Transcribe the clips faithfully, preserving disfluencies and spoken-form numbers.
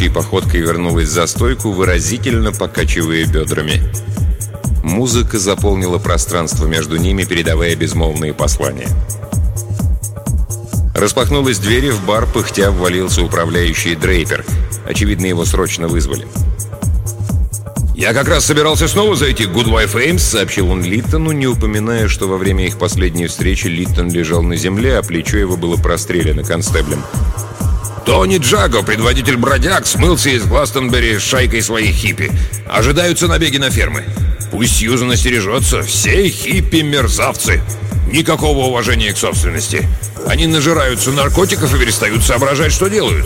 волчьей походкой вернулась за стойку, выразительно покачивая бедрами. Музыка заполнила пространство между ними, передавая безмолвные послания. Распахнулась дверь, и в бар пыхтя ввалился управляющий Дрейпер. Очевидно, его срочно вызвали. «Я как раз собирался снова зайти к Goodwife Ames», — сообщил он Литтону, не упоминая, что во время их последней встречи Литтон лежал на земле, а плечо его было прострелено констеблем. «Тони Джаго, предводитель бродяг, смылся из Гластонбери с шайкой своих хиппи. Ожидаются набеги на фермы. Пусть Сьюзан остережется. Все хиппи-мерзавцы. Никакого уважения к собственности. Они нажираются наркотиков и перестают соображать, что делают».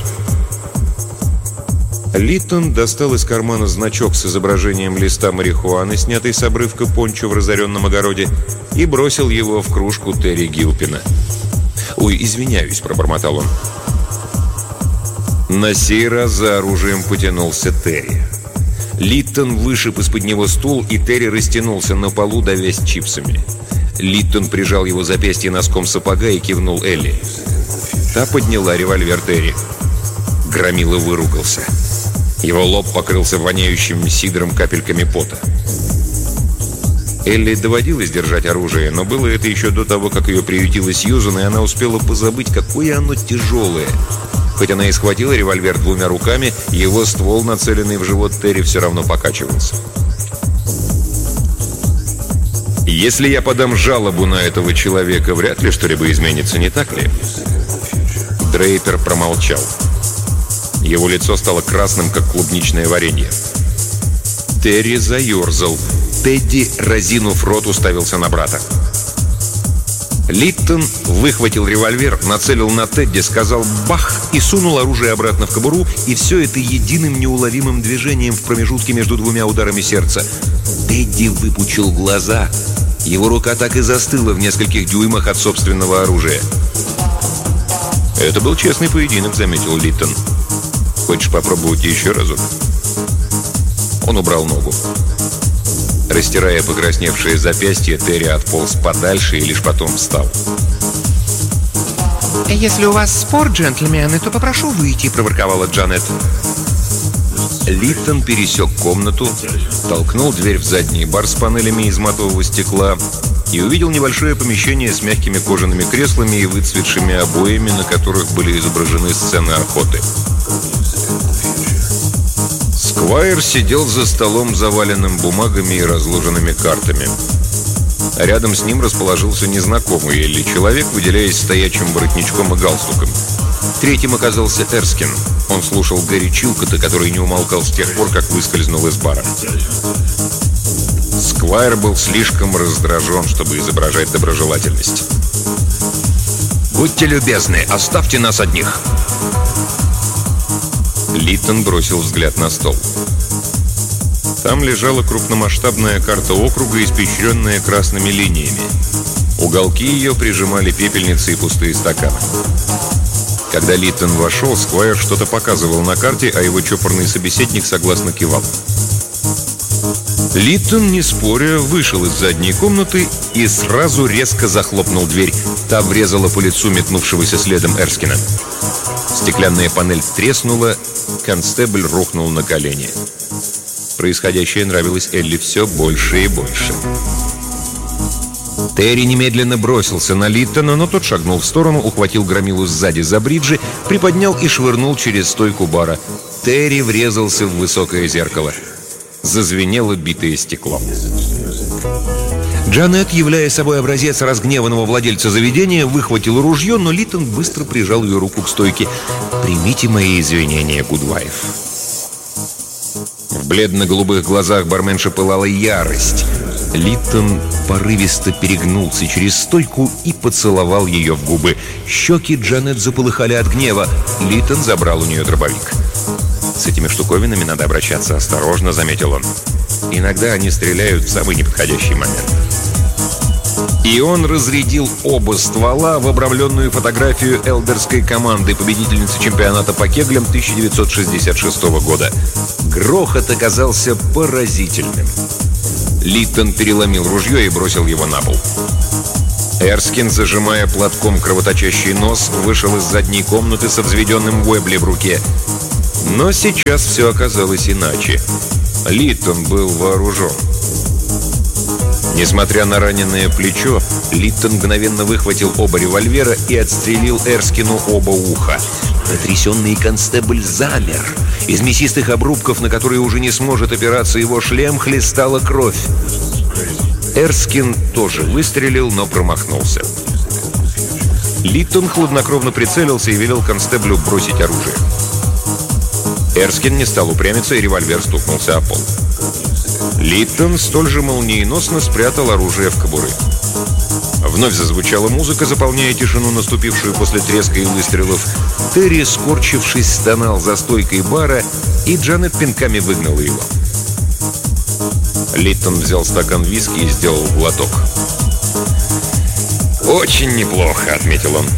Литтон достал из кармана значок с изображением листа марихуаны, снятый с обрывка пончо в разоренном огороде, и бросил его в кружку Терри Гилпина. «Ой, извиняюсь», — пробормотал он. На сей раз за оружием потянулся Терри. Литтон вышиб из-под него стул, и Терри растянулся на полу, давясь чипсами. Литтон прижал его запястье носком сапога и кивнул Элли. Та подняла револьвер Терри. Громила выругался. Его лоб покрылся воняющим сидром капельками пота. Элли доводилось держать оружие, но было это еще до того, как ее приютила Сьюзан, и она успела позабыть, какое оно тяжелое. Хоть она и схватила револьвер двумя руками, его ствол, нацеленный в живот Терри, все равно покачивался. «Если я подам жалобу на этого человека, вряд ли что-либо изменится, не так ли?» Дрейпер промолчал. Его лицо стало красным, как клубничное варенье. Терри заерзал. Тедди, разинув рот, уставился на брата. Литтон выхватил револьвер, нацелил на Тедди, сказал «бах» и сунул оружие обратно в кобуру, и все это единым неуловимым движением в промежутке между двумя ударами сердца. Тедди выпучил глаза. Его рука так и застыла в нескольких дюймах от собственного оружия. «Это был честный поединок», — заметил Литтон. «Хочешь попробовать еще разок?» Он убрал ногу. Растирая покрасневшее запястье, Терри отполз подальше и лишь потом встал. «Если у вас спор, джентльмены, то попрошу выйти», — проворковала Джанет. Литтон пересек комнату, толкнул дверь в задний бар с панелями из матового стекла и увидел небольшое помещение с мягкими кожаными креслами и выцветшими обоями, на которых были изображены сцены охоты. Сквайр сидел за столом, заваленным бумагами и разложенными картами. Рядом с ним расположился незнакомый Элли человек, выделяясь стоячим воротничком и галстуком. Третьим оказался Эрскин. Он слушал Гэри Чилкота, который не умолкал с тех пор, как выскользнул из бара. Сквайр был слишком раздражен, чтобы изображать доброжелательность. «Будьте любезны, оставьте нас одних!» Литтон бросил взгляд на стол. Там лежала крупномасштабная карта округа, испещренная красными линиями. Уголки ее прижимали пепельницы и пустые стаканы. Когда Литтон вошел, Сквайр что-то показывал на карте, а его чопорный собеседник согласно кивал. Литтон, не споря, вышел из задней комнаты и сразу резко захлопнул дверь. Та врезала по лицу метнувшегося следом Эрскина. Стеклянная панель треснула, констебль рухнул на колени. Происходящее нравилось Элли все больше и больше. Терри немедленно бросился на Литтона, но тот шагнул в сторону, ухватил громилу сзади за бриджи, приподнял и швырнул через стойку бара. Терри врезался в высокое зеркало. Зазвенело битое стекло. Джанет, являя собой образец разгневанного владельца заведения, выхватила ружье, но Литтон быстро прижал ее руку к стойке. «Примите мои извинения, Гудвайф». В бледно-голубых глазах барменши пылала ярость. Литтон порывисто перегнулся через стойку и поцеловал ее в губы. Щеки Джанет заполыхали от гнева. Литтон забрал у нее дробовик. «С этими штуковинами надо обращаться осторожно», — заметил он. «Иногда они стреляют в самый неподходящий момент». И он разрядил оба ствола в обрамленную фотографию элдерской команды, победительницы чемпионата по кеглям тысяча девятьсот шестьдесят шестого года. Грохот оказался поразительным. Литтон переломил ружье и бросил его на пол. Эрскин, зажимая платком кровоточащий нос, вышел из задней комнаты со взведенным Уэбли в руке. Но сейчас все оказалось иначе. Литтон был вооружен. Несмотря на раненое плечо, Литтон мгновенно выхватил оба револьвера и отстрелил Эрскину оба уха. Потрясенный констебль замер. Из мясистых обрубков, на которые уже не сможет опираться его шлем, хлестала кровь. Эрскин тоже выстрелил, но промахнулся. Литтон хладнокровно прицелился и велел констеблю бросить оружие. Эрскин не стал упрямиться, и револьвер стукнулся о пол. Литтон столь же молниеносно спрятал оружие в кобуры. Вновь зазвучала музыка, заполняя тишину, наступившую после треска и выстрелов. Терри, скорчившись, стонал за стойкой бара, и Джанет пинками выгнала его. Литтон взял стакан виски и сделал глоток. «Очень неплохо», — отметил он.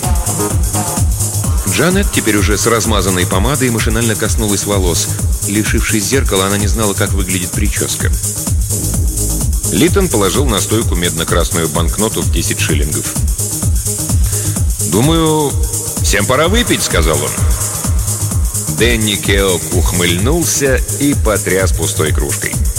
Джанет, теперь уже с размазанной помадой, машинально коснулась волос. Лишившись зеркала, она не знала, как выглядит прическа. Литтон положил на стойку медно-красную банкноту в десять шиллингов. «Думаю, всем пора выпить», — сказал он. Дэнни Кеок ухмыльнулся и потряс пустой кружкой.